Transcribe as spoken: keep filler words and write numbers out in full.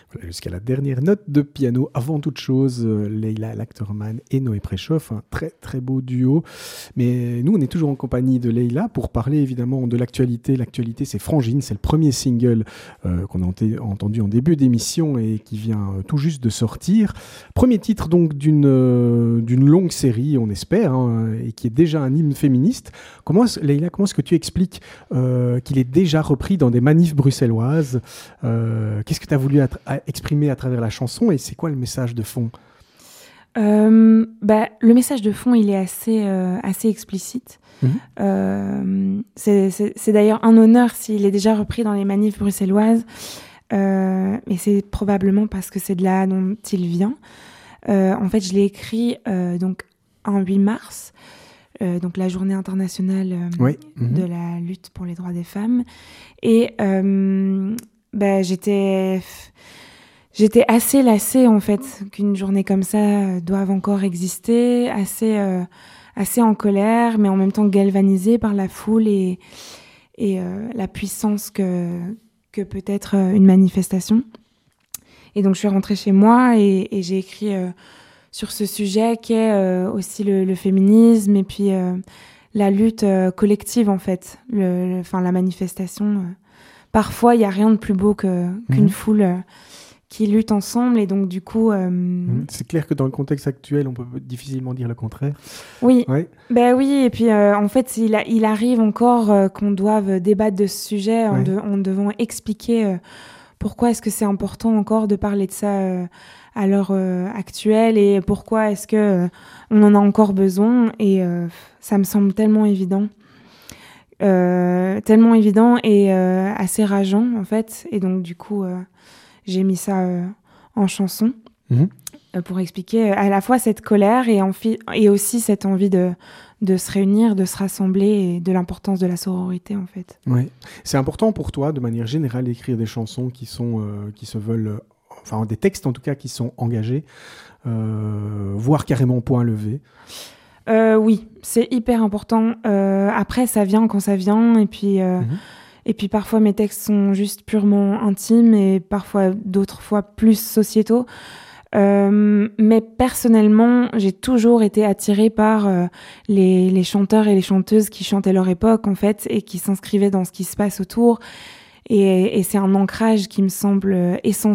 Voilà, jusqu'à la dernière note de piano. Avant toute chose, euh, Leila Lachterman et Noé Préchoff, un très très beau duo. Mais nous, on est toujours en compagnie de Leila pour parler évidemment de l'actualité. L'actualité, c'est Frangine, c'est le premier single euh, qu'on a ent- entendu en début d'émission et qui vient euh, tout juste de sortir. Premier titre donc d'une, euh, d'une longue série, on espère, hein, et qui est déjà un hymne féministe. Comment, est-ce- Leila, comment est-ce que tu expliques euh, qu'il est déjà repris dans des manifs bruxelloises? Euh, qu'est-ce que tu as voulu att- à- exprimer à travers la chanson et c'est quoi le message de fond? Euh, bah, le message de fond, il est assez, euh, assez explicite. Mhm. Euh, c'est, c'est, c'est d'ailleurs un honneur s'il est déjà repris dans les manifs bruxelloises. Euh, mais c'est probablement parce que c'est de là dont il vient. Euh, en fait, je l'ai écrit euh, donc, un huit mars, euh, donc la journée internationale euh, Oui. Mhm. de la lutte pour les droits des femmes. Et euh, bah, j'étais... J'étais assez lassée, en fait, qu'une journée comme ça doive encore exister, assez, euh, assez en colère, mais en même temps galvanisée par la foule et, et euh, la puissance que, que peut être euh, une manifestation. Et donc, je suis rentrée chez moi et, et j'ai écrit euh, sur ce sujet qui est euh, aussi le, le féminisme et puis euh, la lutte euh, collective, en fait, le, le, enfin, la manifestation. Euh. Parfois, il n'y a rien de plus beau que, qu'une Mhm. foule... Euh, qui luttent ensemble et donc du coup euh... Mhm. C'est clair que dans le contexte actuel on peut difficilement dire le contraire. oui Ouais. ben oui et puis euh, en fait il, a, il arrive encore euh, qu'on doive débattre de ce sujet en, Ouais. de, en devant expliquer euh, pourquoi est-ce que c'est important encore de parler de ça euh, à l'heure euh, actuelle et pourquoi est-ce que euh, on en a encore besoin et euh, ça me semble tellement évident euh, tellement évident et euh, assez rageant en fait et donc du coup euh, j'ai mis ça euh, en chanson Mhm. euh, pour expliquer euh, à la fois cette colère et, enfi- et aussi cette envie de, de se réunir, de se rassembler et de l'importance de la sororité en fait. Ouais. C'est important pour toi, de manière générale, d'écrire des chansons qui, sont, euh, qui se veulent, euh, enfin des textes en tout cas qui sont engagés, euh, voire carrément point levé. Euh, oui, c'est hyper important. Euh, après, ça vient quand ça vient et puis... Euh, Mhm. Et puis parfois mes textes sont juste purement intimes et parfois d'autres fois plus sociétaux. Euh, mais personnellement, j'ai toujours été attirée par euh, les, les chanteurs et les chanteuses qui chantaient leur époque en fait et qui s'inscrivaient dans ce qui se passe autour. Et, et c'est un ancrage qui me semble essentiel